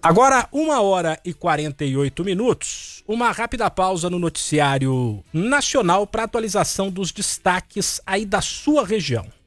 Agora, 1h48, uma rápida pausa no noticiário nacional para atualização dos destaques aí da sua região.